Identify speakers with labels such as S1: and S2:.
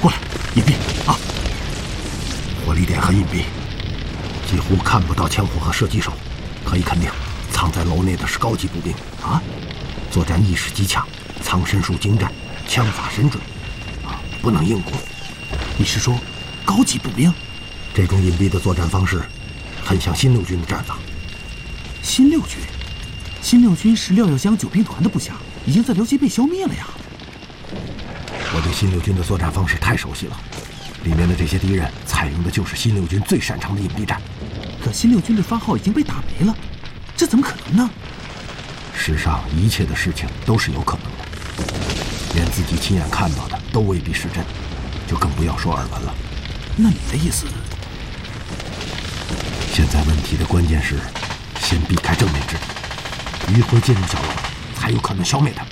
S1: 过来，隐蔽啊！火力点很隐蔽，几乎看不到枪火和射击手，可以肯定，藏在楼内的是高级步兵啊！作战意识极强，藏身术精湛，枪法神准，啊，不能硬攻。你是说高级步兵？这种隐蔽的作战方式，很像新六军的战法。
S2: 新六军？新六军是廖耀江九兵团的部下，已经在刘基被消灭了呀。
S1: 我对新六军的作战方式太熟悉了，里面的这些敌人采用的就是新六军最擅长的隐蔽战。
S2: 可新六军的番号已经被打没了，这怎么可能呢？
S1: 世上一切的事情都是有可能的，连自己亲眼看到的都未必是真，就更不要说耳闻了。
S2: 那你的意思？
S1: 现在问题的关键是，先避开正面之敌，迂回进入小楼，才有可能消灭他。